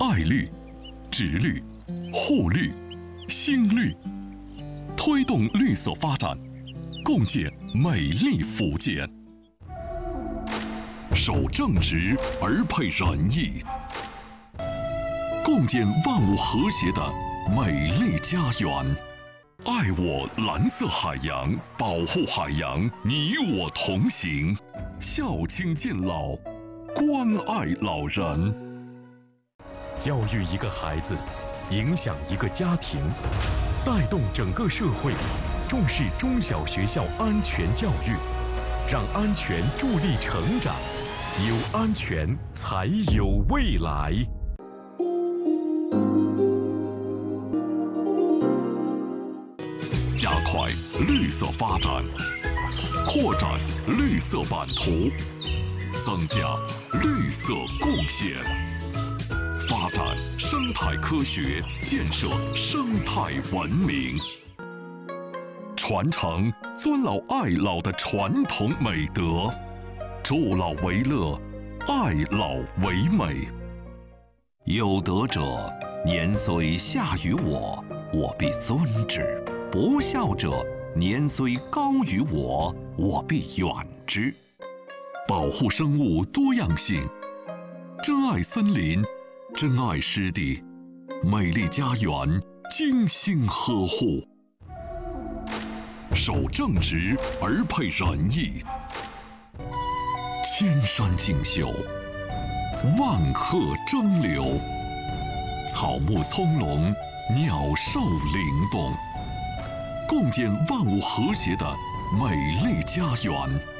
爱绿、植绿、护绿、新绿，推动绿色发展，共建美丽福建。守正直而配仁义，共建万物和谐的美丽家园。爱我蓝色海洋，保护海洋，你我同行。孝亲敬老，关爱老人。 教育一个孩子，影响一个家庭，带动整个社会，重视中小学校安全教育，让安全助力成长，有安全才有未来。 加快绿色发展，扩展绿色版图，增加绿色贡献，发展生态科学，建设生态文明，传承尊老爱老的传统美德，助老为乐，爱老为美。有德者，年虽下于我，我必尊之；不孝者，年虽高于我，我必远之。保护生物多样性，珍爱森林，珍爱湿地，美丽家园精心呵护。守正直而配仁义，千山竞秀，万壑争流，草木葱茏，鸟兽灵动，共建万物和谐的美丽家园。